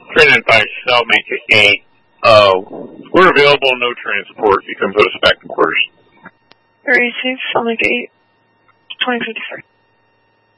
395 Cellmaker 8. We're available, no transport. You can put us back in quarters. 36, Cellmaker 8, 2053.